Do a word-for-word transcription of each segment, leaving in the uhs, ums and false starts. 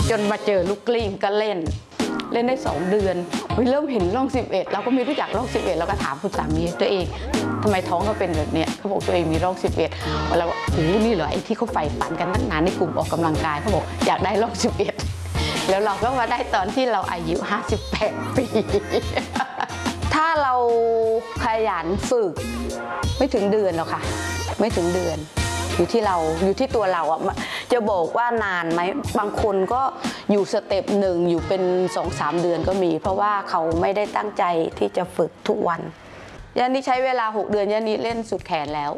จนมาเจอลูกกลิ้งก็เล่นเล่นได้สองเดือนเริ่มเห็นร่องสิบเอ็ดเราก็ไม่รู้จักร่องสิบเอ็ดเราก็ถามคุณสามีตัวเองทำไมท้องเขาเป็นแบบเนี้ยเขาบอกตัวเองมีร่องสิบเอ็ดเราบอกโอ้นี่เหรอไอ้ที่เขาใฝ่ฝันกันตั้งนานในกลุ่มออกกำลังกายเขาบอกอยากได้ร่องสิบเอ็ดแล้วเราก็มาได้ตอนที่เราอายุห้าสิบแปดปีถ้าเราขยันฝึกไม่ถึงเดือนหรอกค่ะไม่ถึงเดือนอยู่ที่เราอยู่ที่ตัวเราอ่ะจะบอกว่านานไหมบางคนก็อยู่สเต็ปหนึ่งอยู่เป็นสองสามเดือนก็มีเพราะว่าเขาไม่ได้ตั้งใจที่จะฝึกทุกวันย่านี้ใช้เวลาหกเดือนย่านี้เล่นสุดแขนแล้ว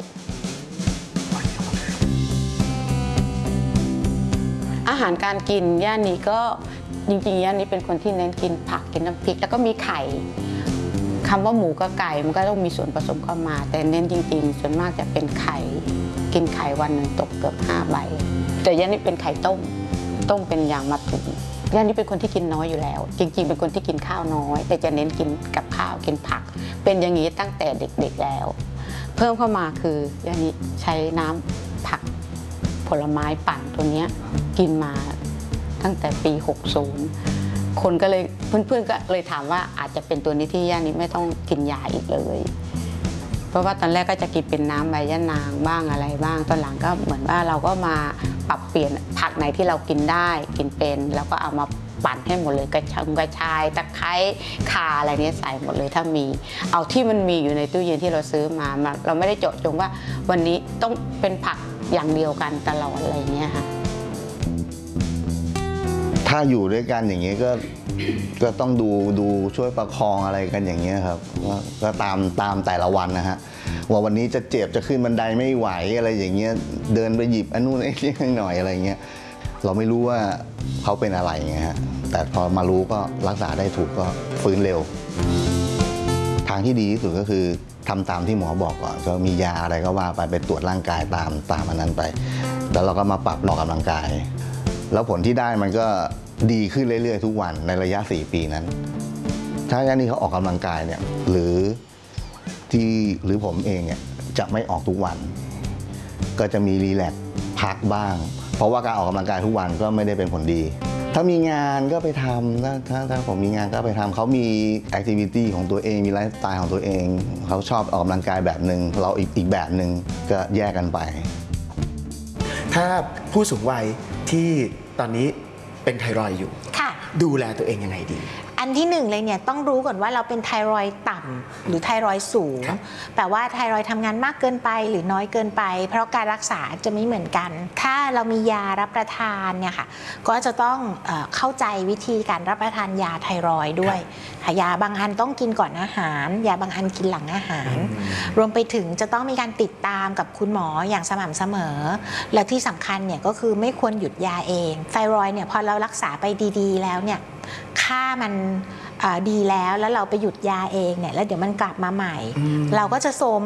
อาหารการกินย่านี้ก็จริงๆย่านี้เป็นคนที่เน้นกินผักกินน้ำพริกแล้วก็มีไข่คำว่าหมูกับไก่มันก็ต้องมีส่วนผสมเข้ามาแต่เน้นจริงๆส่วนมากจะเป็นไข่กินไข่วันหนึ่งตกเกือบห้าใบแต่ย่านี้เป็นไข่ต้มต้มเป็นอย่างมาถุงย่านี้เป็นคนที่กินน้อยอยู่แล้วจริงๆเป็นคนที่กินข้าวน้อยแต่จะเน้นกินกับข้าวกินผักเป็นอย่างนี้ตั้งแต่เด็กๆแล้วเพิ่มเข้ามาคือย่านี้ใช้น้ำผักผลไม้ปั่นตัวนี้กินมาตั้งแต่ปีหกสิบคนก็เลยเพื่อนๆก็เลยถามว่าอาจจะเป็นตัวนี้ที่ย่านี้ไม่ต้องกินยาอีกเลยเพราะว่าตอนแรกก็จะกินเป็นน้ำใบยะนางบ้างอะไรบ้างตอนหลังก็เหมือนว่าเราก็มาปรับเปลี่ยนผักไหนที่เรากินได้กินเป็นแล้วก็เอามาปั่นให้หมดเลยกระชายกระชายตะไคร้ข่าอะไรนี้ใส่หมดเลยถ้ามีเอาที่มันมีอยู่ในตู้เย็นที่เราซื้อมาเราไม่ได้เจาะจงว่าวันนี้ต้องเป็นผักอย่างเดียวกันตลอดอะไรเงี้ยค่ะถ้าอยู่ด้วยกันอย่างเงี้ยก็ก็ต้องดูดูช่วยประคองอะไรกันอย่างเงี้ยครับก็ตามตามแต่ละวันนะฮะว่าวันนี้จะเจ็บจะขึ้นบันไดไม่ไหวอะไรอย่างเงี้ยเดินไปหยิบอันนู้นไอ้นี่หน่อยอะไรเงี้ยเราไม่รู้ว่าเขาเป็นอะไรเงี้ยฮะแต่พอมารู้ก็รักษาได้ถูกก็ฟื้นเร็วทางที่ดีที่สุดก็คือทำตามที่หมอบอกก่อนก็มียาอะไรก็ว่าไปไปตรวจร่างกายตามตามอันนั้นไปแล้วเราก็มาปรับออกกำลังกายแล้วผลที่ได้มันก็ดีขึ้นเรื่อยๆทุกวันในระยะสี่ปีนั้นถ้าอย่างนี้เขาออกกำลังกายเนี่ยหรือที่หรือผมเองเนี่ยจะไม่ออกทุกวันก็จะมีรีแลกซ์พักบ้างเพราะว่าการออกกำลังกายทุกวันก็ไม่ได้เป็นผลดีถ้ามีงานก็ไปทำถ้าถ้าถ้าผมมีงานก็ไปทำเขามีแอคทิวิตี้ของตัวเองมีไลฟ์สไตล์ของตัวเองเขาชอบออกกำลังกายแบบหนึ่งเราอีกอีกแบบหนึ่งก็แยกกันไปถ้าผู้สูงวัยที่ตอนนี้เป็นไทรอยด์อยู่ดูแลตัวเองยังไงดีอันที่หนึ่งเลยเนี่ยต้องรู้ก่อนว่าเราเป็นไทรอยด์ต่ำหรือไทรอยด์สูงแปลว่าไทรอยด์ทำงานมากเกินไปหรือน้อยเกินไปเพราะการรักษาจะไม่เหมือนกันถ้าเรามียารับประทานเนี่ยค่ะก็จะต้องเอ่อเข้าใจวิธีการรับประทานยาไทรอยด์ด้วยยาบางอันต้องกินก่อนอาหารยาบางอันกินหลังอาหารรวมไปถึงจะต้องมีการติดตามกับคุณหมออย่างสม่ำเสมอและที่สำคัญเนี่ยก็คือไม่ควรหยุดยาเองไทรอยด์เนี่ยพอเรารักษาไปดีๆแล้วเนี่ยค่ามันดีแล้วแล้วเราไปหยุดยาเองเนี่ยแล้วเดี๋ยวมันกลับมาใหม่เราก็จะโทรม